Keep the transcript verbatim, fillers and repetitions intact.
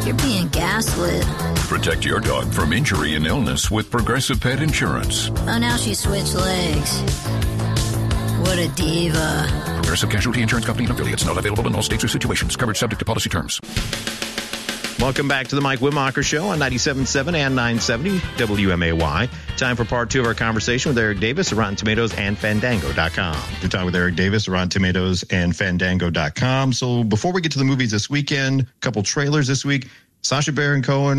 You're being gaslit. Protect your dog from injury and illness with Progressive Pet Insurance. Oh, now she switched legs. What a diva. Progressive Casualty Insurance Company and affiliates. Not available in all states or situations. Coverage subject to policy terms. Welcome back to the Mike Wittmacher Show on ninety-seven point seven and nine seventy W M A Y. Time for part two of our conversation with Eric Davis of Rotten Tomatoes and Fandango dot com. We're talking with Eric Davis of Rotten Tomatoes and Fandango dot com. So before we get to the movies this weekend, a couple trailers this week. Sacha Baron Cohen